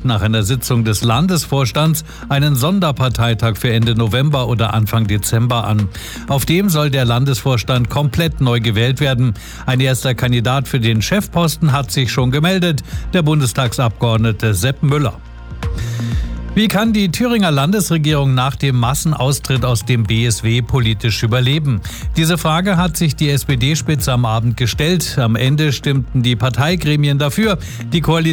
nach einer Sitzung des Landesvorstands einen Sonderparteitag für Ende November oder Anfang Dezember an. Auf dem soll der Landesvorstand komplett neu gewählt werden. Ein erster Kandidat für den Chefposten hat sich schon gemeldet, der Bundestagsabgeordnete Sepp Müller. Wie kann die Thüringer Landesregierung nach dem Massenaustritt aus dem BSW politisch überleben? Diese Frage hat sich die SPD-Spitze am Abend gestellt. Am Ende stimmten die Parteigremien dafür. Die Koalition